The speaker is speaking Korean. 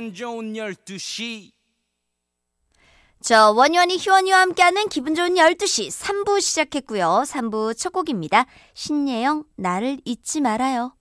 기분 좋은 12시. 저 원희원이 희원이와 함께하는 기분 좋은 12시 3부 시작했고요. 3부 첫 곡입니다. 신예영 나를 잊지 말아요.